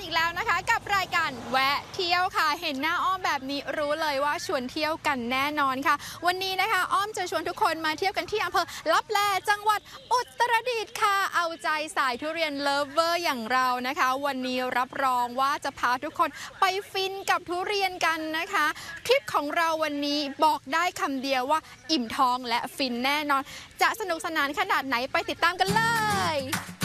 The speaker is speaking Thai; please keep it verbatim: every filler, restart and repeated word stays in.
อีกแล้วนะคะกับรายการแวะเที่ยวค่ะเห็นหน้าอ้อมแบบนี้รู้เลยว่าชวนเที่ยวกันแน่นอนค่ะวันนี้นะคะอ้อมจะชวนทุกคนมาเที่ยวกันที่อำเภอลับแลจังหวัดอุตรดิตถ์ค่ะเอาใจสายทุเรียนเลิฟเวอร์อย่างเรานะคะวันนี้รับรองว่าจะพาทุกคนไปฟินกับทุเรียนกันนะคะทริปของเราวันนี้บอกได้คำเดียวว่าอิ่มท้องและฟินแน่นอนจะสนุกสนานขนาดไหนไปติดตามกันเลย